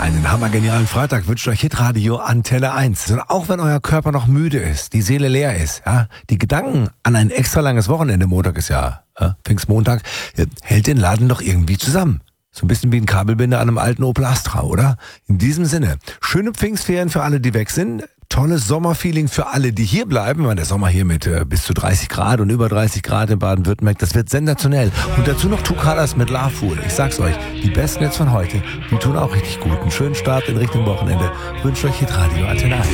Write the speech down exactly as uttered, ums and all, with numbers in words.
Einen hammergenialen Freitag wünscht euch Hitradio Antenne eins. Und auch wenn euer Körper noch müde ist, die Seele leer ist, ja, die Gedanken an ein extra langes Wochenende, Montag ist ja, ja Pfingstmontag, hält den Laden doch irgendwie zusammen. So ein bisschen wie ein Kabelbinder an einem alten Opel Astra, oder? In diesem Sinne, schöne Pfingstferien für alle, die weg sind. Tolles Sommerfeeling für alle, die hier bleiben. Der Sommer hier mit äh, bis zu dreißig Grad und über dreißig Grad in Baden-Württemberg, das wird sensationell. Und dazu noch Two Colors mit Love Fool. Ich sag's euch, die besten jetzt von heute, die tun auch richtig gut. Einen schönen Start in Richtung Wochenende. Wünsche euch Hitradio Antenne eins.